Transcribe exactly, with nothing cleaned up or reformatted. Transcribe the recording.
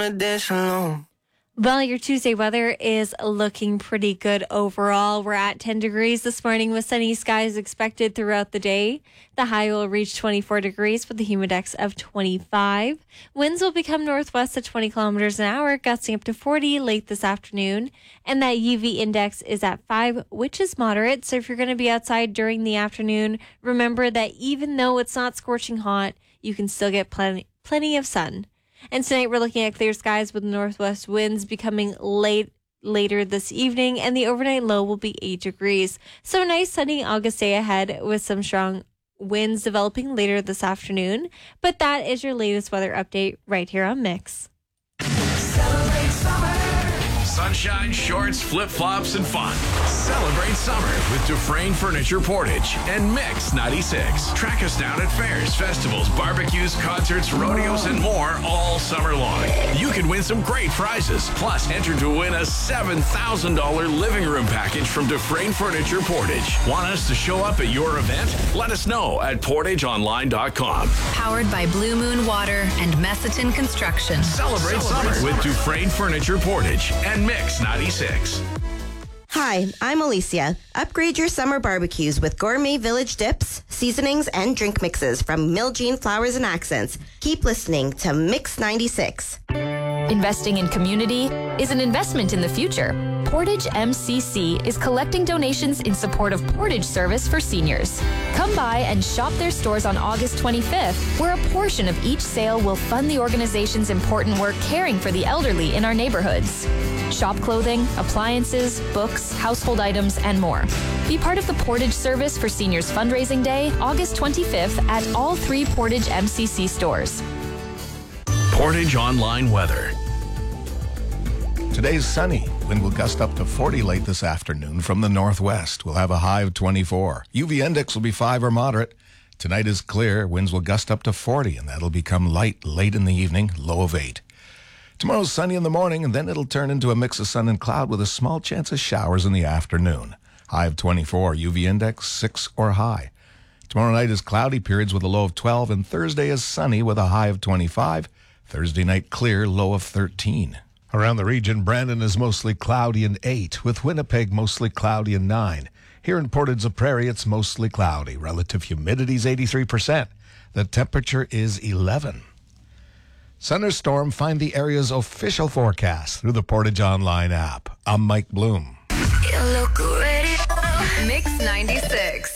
wanna dance alone. Well, your Tuesday weather is looking pretty good overall. We're at ten degrees this morning with sunny skies expected throughout the day. The high will reach twenty-four degrees with a humidex of twenty-five. Winds will become northwest at twenty kilometers an hour, gusting up to forty late this afternoon. And that U V index is at five, which is moderate. So if you're going to be outside during the afternoon, remember that even though it's not scorching hot, you can still get plenty, plenty of sun. And tonight we're looking at clear skies with northwest winds becoming late later this evening, and the overnight low will be eight degrees. So a nice sunny August day ahead with some strong winds developing later this afternoon. But that is your latest weather update right here on Mix. Celebrate summer. Sunshine, shorts, flip-flops, and fun. Celebrate summer with Dufresne Furniture Portage and Mix ninety-six. Track us down at fairs, festivals, barbecues, concerts, rodeos, and more all summer long. You can win some great prizes. Plus, enter to win a seven thousand dollars living room package from Dufresne Furniture Portage. Want us to show up at your event? Let us know at portage online dot com. Powered by Blue Moon Water and Messiton Construction. Celebrate, Celebrate summer with Dufresne Furniture Portage and Mix ninety-six. Hi, I'm Alicia. Upgrade your summer barbecues with Gourmet Village dips, seasonings, and drink mixes from Miljean Flowers and Accents. Keep listening to Mix ninety-six. Investing in community is an investment in the future. Portage M C C is collecting donations in support of Portage Service for seniors. Come by and shop their stores on August twenty-fifth, where a portion of each sale will fund the organization's important work caring for the elderly in our neighborhoods. Shop clothing, appliances, books, household items, and more. Be part of the Portage Service for Seniors Fundraising Day, August twenty-fifth, at all three Portage M C C stores. Portage Online Weather. Today's sunny. Wind will gust up to forty late this afternoon from the northwest. We'll have a high of twenty-four. U V index will be five or moderate. Tonight is clear. Winds will gust up to forty, and that'll become light late in the evening, low of eight. Tomorrow's sunny in the morning, and then it'll turn into a mix of sun and cloud with a small chance of showers in the afternoon. High of twenty-four. U V index six or high. Tomorrow night is cloudy periods with a low of twelve, and Thursday is sunny with a high of twenty-five. Thursday night clear, low of thirteen. Around the region, Brandon is mostly cloudy and eight, with Winnipeg mostly cloudy and nine. Here in Portage la Prairie, it's mostly cloudy. Relative humidity is eighty-three percent. The temperature is eleven. Thunderstorm, find the area's official forecast through the Portage Online app. I'm Mike Bloom. Mix ninety-six.